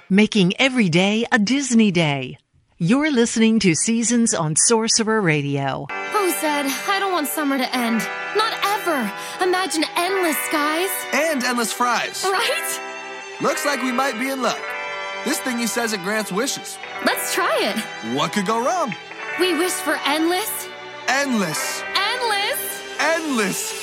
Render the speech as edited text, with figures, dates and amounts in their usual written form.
making every day a Disney day. You're listening to Seasons on Sorcerer Radio. Who said, I don't want summer to end? Not ever. Imagine endless skies. And endless fries. Right? Looks like we might be in luck. This thingy says it grants wishes. Let's try it. What could go wrong? We wish for endless. Endless. Endless. Endless